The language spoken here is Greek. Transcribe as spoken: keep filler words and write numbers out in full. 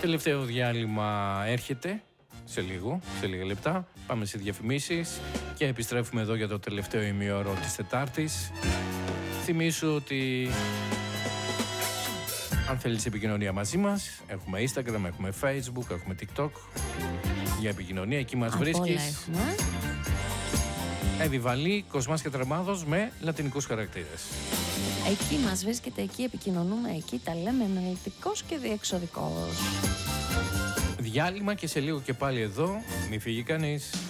Τελευταίο διάλειμμα έρχεται σε λίγο, σε λίγα λεπτά. Πάμε σε διαφημίσεις και επιστρέφουμε εδώ για το τελευταίο ημίωρο της Τετάρτης. Θυμήσου ότι αν θέλεις επικοινωνία μαζί μας, έχουμε Instagram, έχουμε Facebook, έχουμε TikTok. Για επικοινωνία, εκεί μας βρίσκεις. Επιβαλή, Κοσμάς και Τρεμάδος με λατινικούς χαρακτήρες. Εκεί μας βρίσκεται, εκεί επικοινωνούμε, εκεί τα λέμε αναλυτικός και διεξοδικός. Διάλειμμα και σε λίγο και πάλι εδώ, μη φύγει κανείς.